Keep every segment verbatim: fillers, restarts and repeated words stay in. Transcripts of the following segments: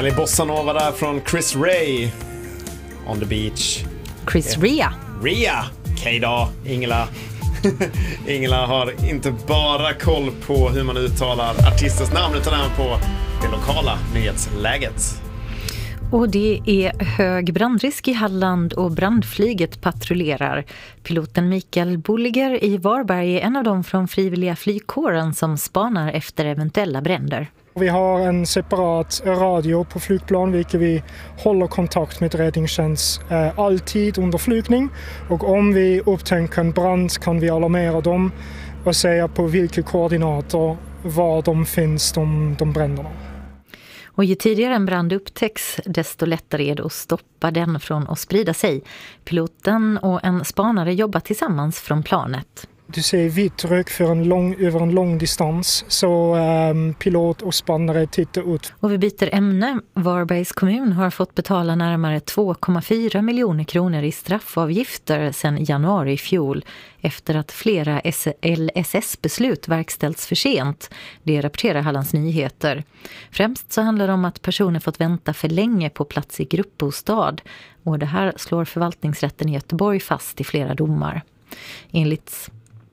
Härlig bossanova där från Chris Ray. On the beach. Chris Rea. Rea. Okej då, Ingela. Ingela har inte bara koll på hur man uttalar artistens namn utan även på det lokala nyhetsläget. Och det är hög brandrisk i Halland och brandflyget patrullerar. Piloten Mikael Bolliger i Varberg är en av dem från frivilliga flygkåren som spanar efter eventuella bränder. Vi har en separat radio på flygplan vilket vi håller kontakt med räddningstjänst eh, alltid under flygning. Och om vi upptäcker en brand kan vi alarmera dem och säga på vilka koordinater var de finns, de, de bränderna. Och ju tidigare en brand upptäcks, desto lättare är det att stoppa den från att sprida sig. Piloten och en spanare jobbar tillsammans från planet. Du ser vitt rök för en lång, över en lång distans, så um, pilot och spanare tittar ut. Och vi byter ämne. Varbergs kommun har fått betala närmare två komma fyra miljoner kronor i straffavgifter sedan januari i fjol efter att flera L S S-beslut verkställts för sent. Det rapporterar Hallands Nyheter. Främst så handlar det om att personer fått vänta för länge på plats i gruppbostad. Och det här slår förvaltningsrätten i Göteborg fast i flera domar. Enligt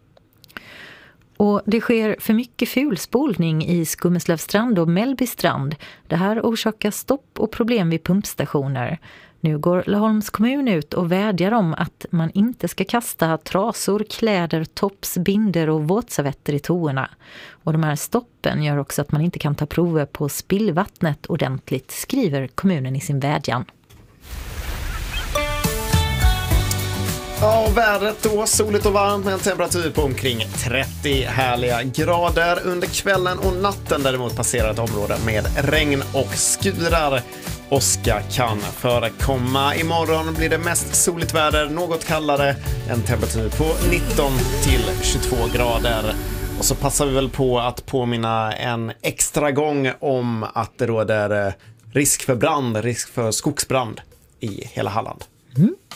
Och det sker för mycket fulspolning i Skummeslövstrand och Mellbystrand. Det här orsakar stopp och problem vid pumpstationer. Nu går Laholms kommun ut och vädjar om att man inte ska kasta trasor, kläder, tops, binder och våtservetter i toorna. Och de här stoppen gör också att man inte kan ta prover på spillvattnet ordentligt, skriver kommunen i sin vädjan. Ja, och vädret då, soligt och varmt med en temperatur på omkring trettio härliga grader. Under kvällen och natten däremot passerar ett område med regn och skurar. Åska kan förekomma. Imorgon blir det mest soligt väder, något kallare, en temperatur på nitton till tjugotvå grader. Och så passar vi väl på att påminna en extra gång om att det råder risk för brand, risk för skogsbrand i hela Halland. Mm.